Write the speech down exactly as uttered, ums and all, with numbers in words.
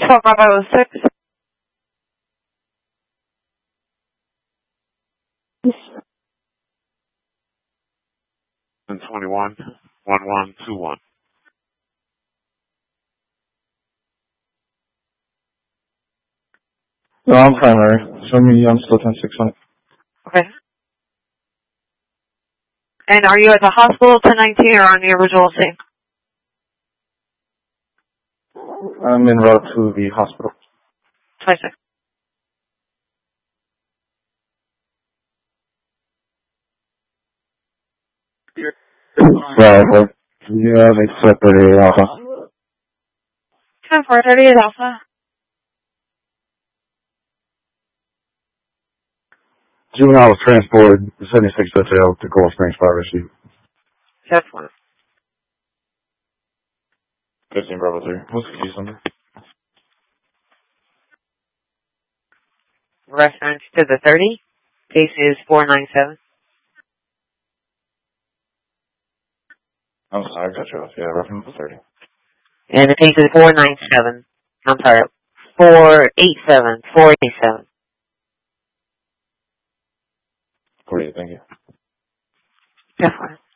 twelve Bravo six. And twenty-one, one one two one. No, I'm primary. Show me, I'm still ten six hundred. Okay. And are you at the hospital ten nineteen or on the original scene? I'm en route to the hospital. twenty-six. Yeah, well, yeah, they separated Alpha. ten four thirty is Alpha. Juvenile was transported seventy-six Detail to Coral Springs Fire Rescue. ten four. fifteen Bravo three. What's the case number? Reference to the thirty. Case is four nine seven. I'm sorry, I got you off. Yeah, reference to thirty. And the case is four nine seven. I'm sorry, four eight seven. four eight seven. forty-eight, thank you. ten four.